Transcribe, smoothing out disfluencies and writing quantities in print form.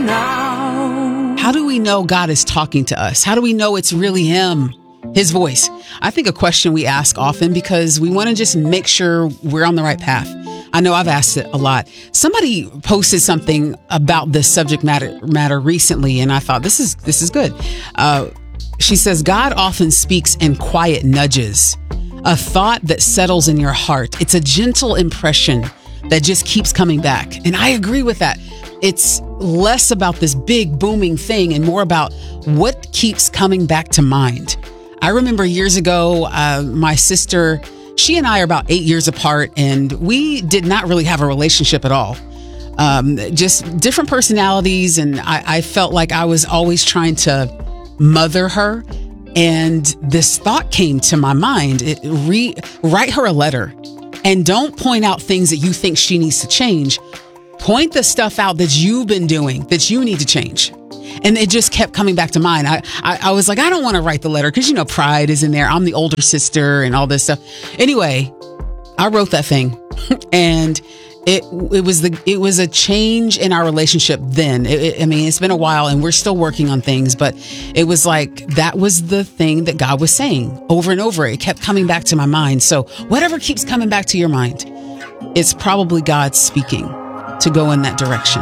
now. How do we know God is talking to us? How do we know it's really Him, His voice? I think a question we ask often because we want to just make sure we're on the right path. I know I've asked it a lot. Somebody posted something about this subject matter recently, and I thought this is good. She says, God often speaks in quiet nudges, a thought that settles in your heart. It's a gentle impression that just keeps coming back. And I agree with that. It's less about this big booming thing and more about what keeps coming back to mind. I remember years ago, my sister, she and I are about 8 years apart, and we did not really have a relationship at all. Just different personalities, and I felt like I was always trying to mother her. And this thought came to my mind: write her a letter, and don't point out things that you think she needs to change. Point the stuff out that you've been doing that you need to change. And it just kept coming back to mind. I was like, I don't want to write the letter because, pride is in there. I'm the older sister and all this stuff. Anyway, I wrote that thing, and it was a change in our relationship then. It's been a while and we're still working on things, but it was like that was the thing that God was saying over and over. It kept coming back to my mind. So whatever keeps coming back to your mind, it's probably God speaking to go in that direction.